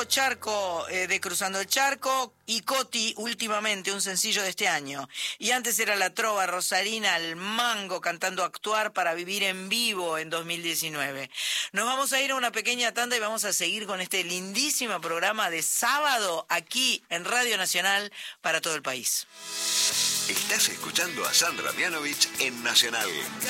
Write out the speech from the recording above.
Charco de Cruzando el Charco y Coti últimamente un sencillo de este año. Y antes era la trova rosarina al mango cantando Actuar para vivir en vivo en 2019. Nos vamos a ir a una pequeña tanda y vamos a seguir con este lindísimo programa de sábado aquí en Radio Nacional para todo el país. Estás escuchando a Sandra Mianovich en Nacional.